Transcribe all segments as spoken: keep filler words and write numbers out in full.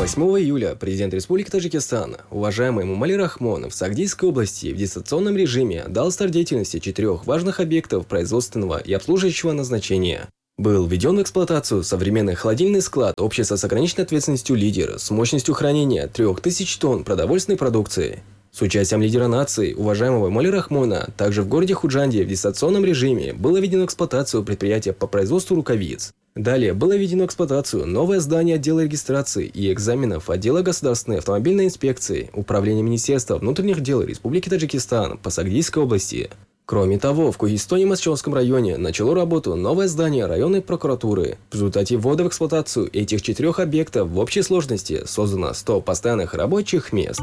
восьмого июля президент Республики Таджикистан, уважаемый Эмомали Рахмон, в Сагдийской области в дистанционном режиме дал старт деятельности четырех важных объектов производственного и обслуживающего назначения. Был введен в эксплуатацию современный холодильный склад общества с ограниченной ответственностью «Лидер» с мощностью хранения трех тысяч тонн продовольственной продукции. С участием лидера нации, уважаемого Эмомали Рахмона, также в городе Худжанде в дистанционном режиме было введено в эксплуатацию предприятие по производству рукавиц. Далее было введено в эксплуатацию новое здание отдела регистрации и экзаменов отдела государственной автомобильной инспекции Управления Министерства внутренних дел Республики Таджикистан по Сагдийской области. Кроме того, в Кугистоне-Мосчонском районе начало работу новое здание районной прокуратуры. В результате ввода в эксплуатацию этих четырех объектов в общей сложности создано сто постоянных рабочих мест.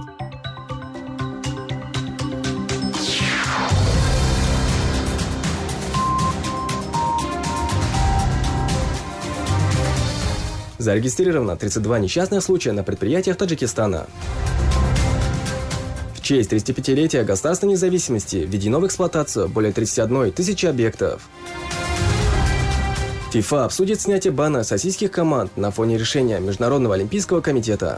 Зарегистрировано тридцать два несчастных случая на предприятиях Таджикистана. В честь тридцатипятилетия государственной независимости введено в эксплуатацию более тридцати одной тысячи объектов. ФИФА обсудит снятие бана с российских команд на фоне решения Международного олимпийского комитета.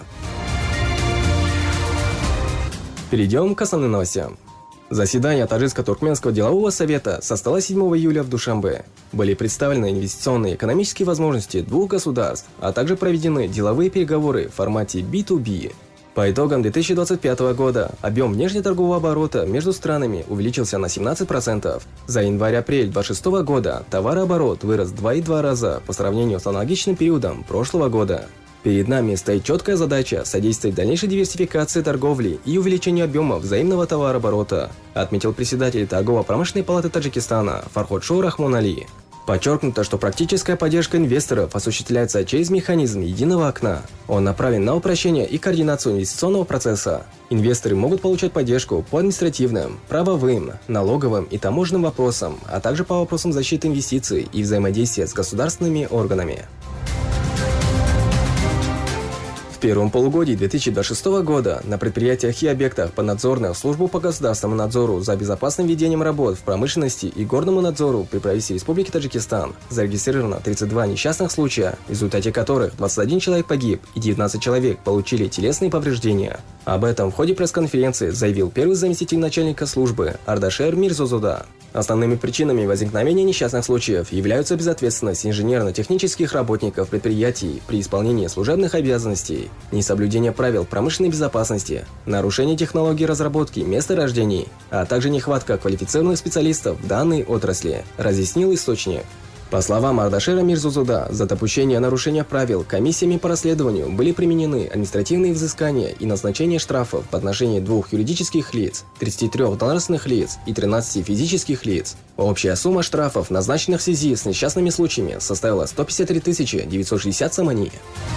Перейдем к основным новостям. Заседание Таджикско-Туркменского делового совета состоялось седьмого июля в Душанбе. Были представлены инвестиционные и экономические возможности двух государств, а также проведены деловые переговоры в формате би ту би. По итогам две тысячи двадцать пятого года объем внешнеторгового оборота между странами увеличился на семнадцать процентов. За январь-апрель две тысячи двадцать шестого года товарооборот вырос в два и два раза по сравнению с аналогичным периодом прошлого года. Перед нами стоит четкая задача содействовать дальнейшей диверсификации торговли и увеличению объема взаимного товарооборота, отметил председатель Торгово-промышленной палаты Таджикистана Фарходшоу Рахмон Али. Подчеркнуто, что практическая поддержка инвесторов осуществляется через механизм единого окна. Он направлен на упрощение и координацию инвестиционного процесса. Инвесторы могут получать поддержку по административным, правовым, налоговым и таможенным вопросам, а также по вопросам защиты инвестиций и взаимодействия с государственными органами. В первом полугодии две тысячи двадцать шестого года на предприятиях и объектах поднадзорных службу по государственному надзору за безопасным ведением работ в промышленности и горному надзору при правительстве Республики Таджикистан зарегистрировано тридцать два несчастных случая, в результате которых двадцать один человек погиб и девятнадцать человек получили телесные повреждения. Об этом в ходе пресс-конференции заявил первый заместитель начальника службы Ардашер Мирзозуда. Основными причинами возникновения несчастных случаев являются безответственность инженерно-технических работников предприятий при исполнении служебных обязанностей, несоблюдение правил промышленной безопасности, нарушение технологий разработки месторождений, а также нехватка квалифицированных специалистов в данной отрасли, разъяснил источник. По словам Ардашера Мирзозуда, за допущение нарушения правил комиссиями по расследованию были применены административные взыскания и назначение штрафов в отношении двух юридических лиц, тридцати трёх должностных лиц и тринадцати физических лиц. Общая сумма штрафов, назначенных в связи с несчастными случаями, составила сто пятьдесят три тысячи девятьсот шестьдесят самани.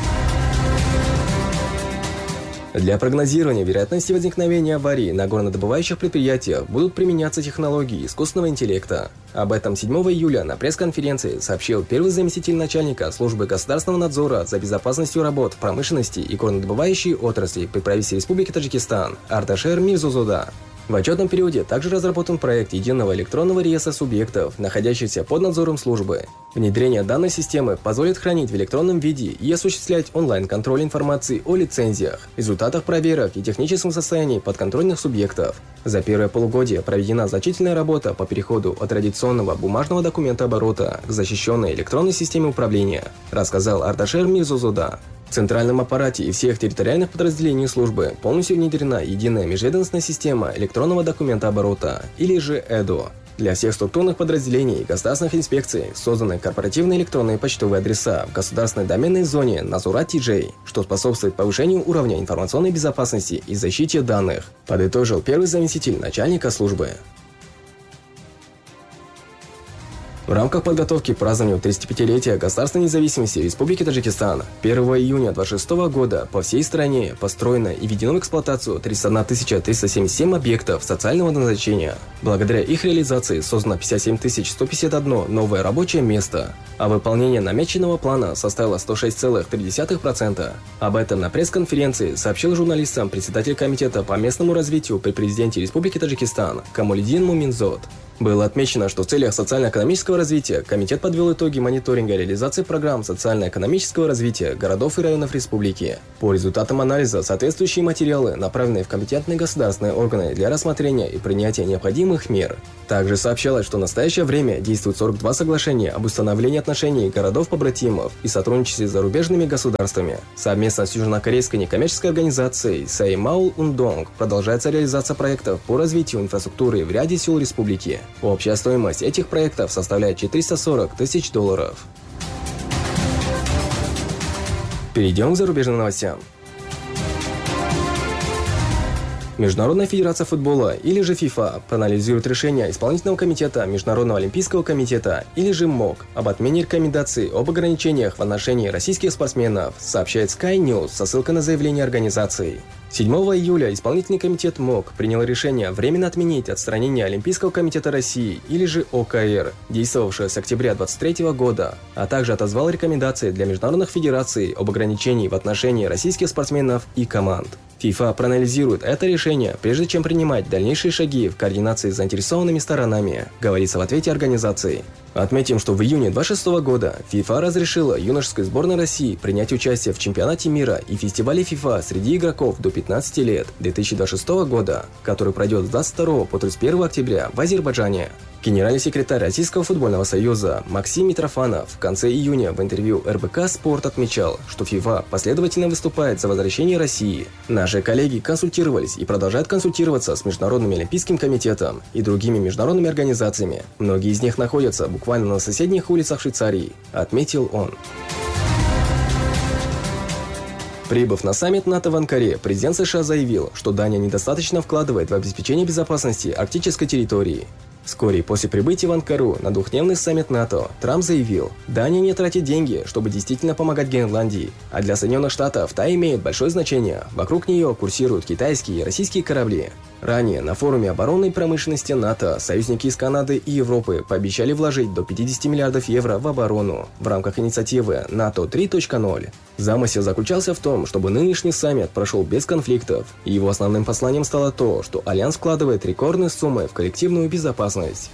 Для прогнозирования вероятности возникновения аварий на горнодобывающих предприятиях будут применяться технологии искусственного интеллекта. Об этом седьмого июля на пресс-конференции сообщил первый заместитель начальника службы государственного надзора за безопасностью работ в промышленности и горнодобывающей отрасли при правительстве Республики Таджикистан Ардашер Мирзозуда. В отчетном периоде также разработан проект единого электронного реестра субъектов, находящихся под надзором службы. Внедрение данной системы позволит хранить в электронном виде и осуществлять онлайн-контроль информации о лицензиях, результатах проверок и техническом состоянии подконтрольных субъектов. За первое полугодие проведена значительная работа по переходу от традиционного бумажного документооборота к защищенной электронной системе управления, рассказал Ардашер Мирзозуда. В центральном аппарате и всех территориальных подразделениях службы полностью внедрена единая межведомственная система электронного документооборота, или же ЭДО. Для всех структурных подразделений и государственных инспекций созданы корпоративные электронные почтовые адреса в государственной доменной зоне Назурат Ти Джей, что способствует повышению уровня информационной безопасности и защите данных, подытожил первый заместитель начальника службы. В рамках подготовки к празднованию тридцатипятилетия государственной независимости Республики Таджикистан первого июня две тысячи двадцать шестого года по всей стране построено и введено в эксплуатацию тридцать одна тысяча триста семьдесят семь объектов социального назначения. Благодаря их реализации создано пятьдесят семь тысяч сто пятьдесят одно новое рабочее место, а выполнение намеченного плана составило сто шесть целых три десятых процента. Об этом на пресс-конференции сообщил журналистам председатель комитета по местному развитию при президенте Республики Таджикистан Камолиддин Муминзод. Было отмечено, что в целях социально-экономического развития Комитет подвел итоги мониторинга реализации программ социально-экономического развития городов и районов республики. По результатам анализа соответствующие материалы направлены в компетентные государственные органы для рассмотрения и принятия необходимых мер. Также сообщалось, что в настоящее время действует сорок два соглашения об установлении отношений городов-побратимов и сотрудничестве с зарубежными государствами. Совместно с южнокорейской некоммерческой организацией Сеймаул Ундонг продолжается реализация проектов по развитию инфраструктуры в ряде сел республики. Общая стоимость этих проектов составляет четыреста сорок тысяч долларов. Перейдем к зарубежным новостям. Международная федерация футбола, или же ФИФА, проанализирует решение Исполнительного комитета Международного олимпийского комитета, или же МОК, об отмене рекомендаций об ограничениях в отношении российских спортсменов, сообщает Sky News со ссылкой на заявление организации. седьмого июля Исполнительный комитет МОК принял решение временно отменить отстранение Олимпийского комитета России, или же ОКР, действовавшего с октября две тысячи двадцать третьего года, а также отозвал рекомендации для международных федераций об ограничении в отношении российских спортсменов и команд. ФИФА проанализирует это решение, прежде чем принимать дальнейшие шаги в координации с заинтересованными сторонами, говорится в ответе организации. Отметим, что в июне две тысячи двадцать шестого года ФИФА разрешила юношеской сборной России принять участие в чемпионате мира и фестивале ФИФА среди игроков до пятнадцати лет две тысячи двадцать шестого года, который пройдет с двадцать второго по тридцать первое октября в Азербайджане. Генеральный секретарь Российского футбольного союза Максим Митрофанов в конце июня в интервью эр бэ ка Спорт отмечал, что ФИФА последовательно выступает за возвращение России. Наши коллеги консультировались и продолжают консультироваться с Международным олимпийским комитетом и другими международными организациями. Многие из них находятся буквально на соседних улицах Швейцарии, отметил он. Прибыв на саммит НАТО в Анкаре, президент США заявил, что Дания недостаточно вкладывает в обеспечение безопасности арктической территории. Вскоре после прибытия в Анкару на двухдневный саммит НАТО Трамп заявил, Дания не тратит деньги, чтобы действительно помогать Гренландии, а для Соединенных Штатов та имеет большое значение. Вокруг нее курсируют китайские и российские корабли. Ранее на форуме оборонной промышленности НАТО союзники из Канады и Европы пообещали вложить до пятидесяти миллиардов евро в оборону в рамках инициативы НАТО три точка ноль. Замысел заключался в том, чтобы нынешний саммит прошел без конфликтов, и его основным посланием стало то, что Альянс вкладывает рекордные суммы в коллективную безопасность.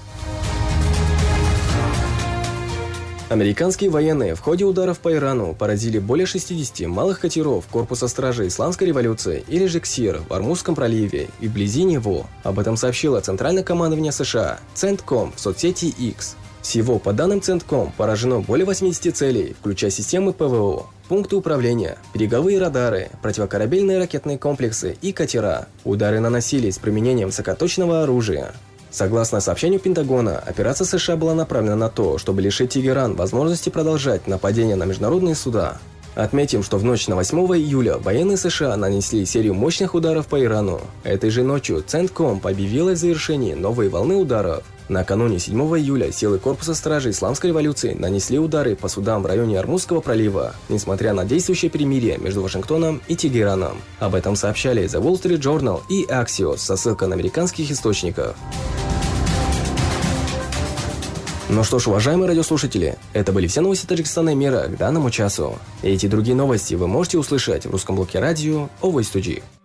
Американские военные в ходе ударов по Ирану поразили более шестидесяти малых катеров корпуса стражей Исламской революции, или же КСИР, в Ормузском проливе и вблизи него. Об этом сообщило Центральное командование США, Центком, в соцсети X. Всего, по данным Центком, поражено более восьмидесяти целей, включая системы пэ вэ о, пункты управления, береговые радары, противокорабельные ракетные комплексы и катера. Удары наносились с применением высокоточного оружия. Согласно сообщению Пентагона, операция США была направлена на то, чтобы лишить Тегеран возможности продолжать нападения на международные суда. Отметим, что в ночь на восьмого июля военные США нанесли серию мощных ударов по Ирану. Этой же ночью Центком объявила о завершении новой волны ударов. Накануне седьмого июля силы корпуса стражей Исламской революции нанесли удары по судам в районе Ормузского пролива, несмотря на действующее перемирие между Вашингтоном и Тегераном. Об этом сообщали The Wall Street Journal и Axios со ссылкой на американских источников. Ну что ж, уважаемые радиослушатели, это были все новости Таджикистана и мира к данному часу. Эти и другие новости вы можете услышать в русском блоке радио о войс точка джи.